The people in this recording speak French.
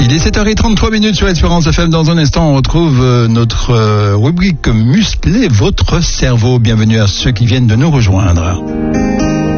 Il est 7h33 sur Espérance FM. Dans un instant, on retrouve notre rubrique Muscler votre cerveau. Bienvenue à ceux qui viennent de nous rejoindre.